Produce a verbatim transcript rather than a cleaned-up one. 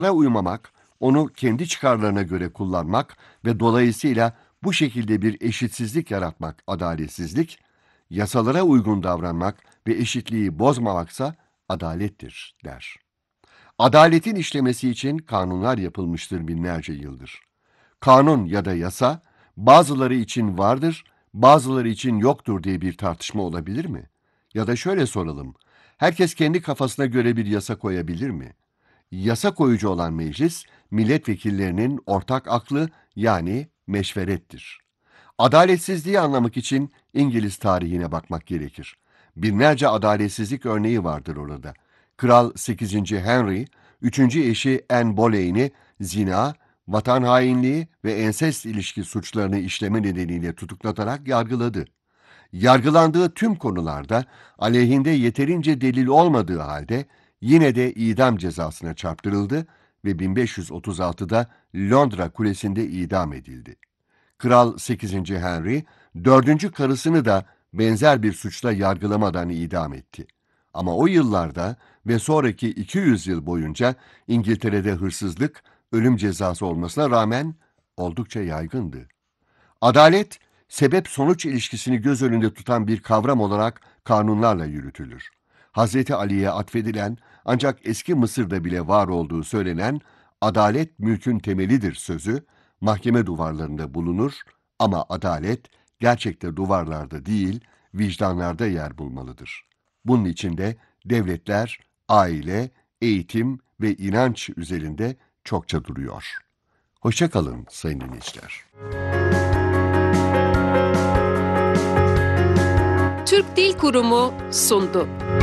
uymamak, onu kendi çıkarlarına göre kullanmak ve dolayısıyla bu şekilde bir eşitsizlik yaratmak adaletsizlik, yasalara uygun davranmak ve eşitliği bozmamaksa adalettir, der. Adaletin işlemesi için kanunlar yapılmıştır binlerce yıldır. Kanun ya da yasa, bazıları için vardır, bazıları için yoktur diye bir tartışma olabilir mi? Ya da şöyle soralım, herkes kendi kafasına göre bir yasa koyabilir mi? Yasa koyucu olan meclis, milletvekillerinin ortak aklı yani meşverettir. Adaletsizliği anlamak için İngiliz tarihine bakmak gerekir. Binlerce adaletsizlik örneği vardır orada. Kral sekizinci. Henry, üçüncü eşi Anne Boleyn'i zina, vatan hainliği ve ensest ilişki suçlarını işleme nedeniyle tutuklatarak yargıladı. Yargılandığı tüm konularda aleyhinde yeterince delil olmadığı halde yine de idam cezasına çarptırıldı ve bin beş yüz otuz altıda Londra Kulesi'nde idam edildi. Kral sekizinci. Henry, dördüncü karısını da benzer bir suçla yargılamadan idam etti. Ama o yıllarda ve sonraki iki yüz yıl boyunca İngiltere'de hırsızlık, ölüm cezası olmasına rağmen oldukça yaygındı. Adalet, sebep-sonuç ilişkisini göz önünde tutan bir kavram olarak kanunlarla yürütülür. Hazreti Ali'ye atfedilen ancak eski Mısır'da bile var olduğu söylenen adalet mülkün temelidir sözü mahkeme duvarlarında bulunur ama adalet gerçekte duvarlarda değil vicdanlarda yer bulmalıdır. Bunun için de devletler, aile, eğitim ve inanç üzerinde çokça duruyor. Hoşça kalın sayın dinleyiciler. Türk Dil Kurumu sundu.